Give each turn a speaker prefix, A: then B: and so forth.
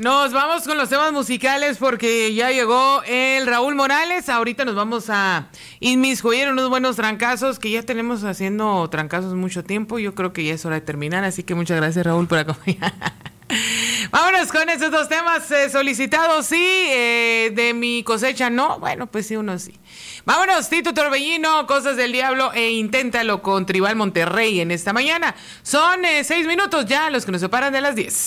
A: Nos vamos con los temas musicales porque ya llegó el Raúl Morales. Ahorita nos vamos a inmiscuir en unos buenos trancazos que ya tenemos haciendo trancazos mucho tiempo. Yo creo que ya es hora de terminar, así que muchas gracias, Raúl, por acompañar. Vámonos con esos dos temas solicitados, sí, de mi cosecha, no, bueno, pues sí, uno sí. Vámonos, Tito Torbellino, Cosas del Diablo e Inténtalo con Tribal Monterrey en esta mañana. Son 6 minutos ya los que nos separan de las 10.